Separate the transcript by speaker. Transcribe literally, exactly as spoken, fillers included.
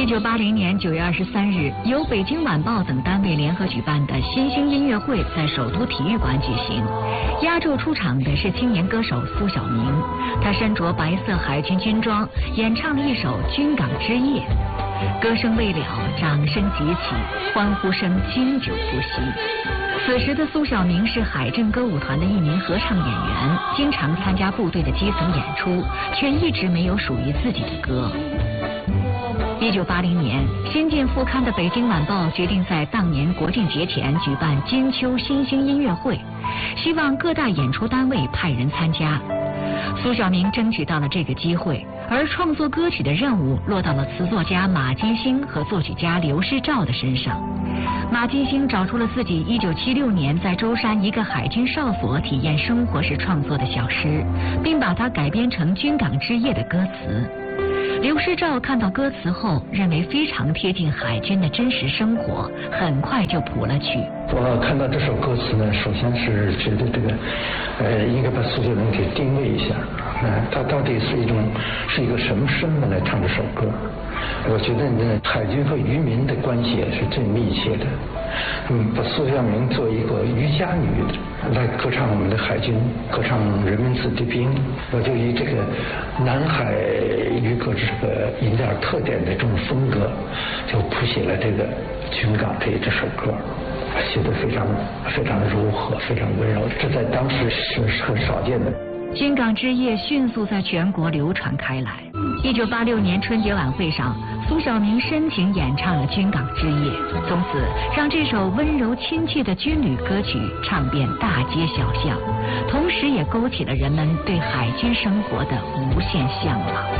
Speaker 1: 九八零年九月二十三日，由北京晚报等单位联合举办的新兴音乐会在首都体育馆举行。压轴出场的是青年歌手苏小明，他身着白色海军军装，演唱了一首《军港之夜》。歌声未了，掌声急起，欢呼声经久不息。此时的苏小明是海政歌舞团的一名合唱演员，经常参加部队的基层演出，却一直没有属于自己的歌。一九八零年，新近副刊的《北京晚报》决定在当年国庆节前举办金秋新兴音乐会，希望各大演出单位派人参加。苏小明争取到了这个机会，而创作歌曲的任务落到了词作家马金星和作曲家刘世照的身上。马金星找出了自己一九七六年在舟山一个海军哨所体验生活时创作的小诗，并把它改编成《军港之夜》的歌词。刘世照看到歌词后，认为非常贴近海军的真实生活，很快就谱了曲。
Speaker 2: 我看到这首歌词呢，首先是觉得这个，呃，应该把苏小明给定位一下，呃，他到底是一种是一个什么身份来唱这首歌？我觉得呢，海军和渔民的关系也是最密切的。嗯，把苏小明作为一个渔家女来歌唱我们的海军，歌唱人民子弟兵，我就以这个南海渔歌这个有点特点的这种风格，就谱写了这个《军港这这首歌。写得非常非常柔和，非常温柔，这在当时是很少见的。
Speaker 1: 军港之夜迅速在全国流传开来。一九八六年春节晚会上，苏小明深情演唱了《军港之夜》，从此让这首温柔亲切的军旅歌曲唱遍大街小巷，同时也勾起了人们对海军生活的无限向往。